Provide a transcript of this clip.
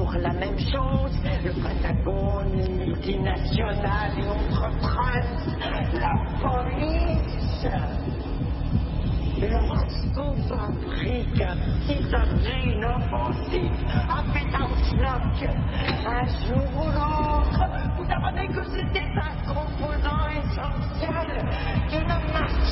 toujours la même chose. Le Pentagone, une multinationale et entreprise, la police. Lorsqu'on fabrique un petit objet inoffensif, un pétanque, un jour ou l'autre, vous apprenez que c'était un composant essentiel qui ne marche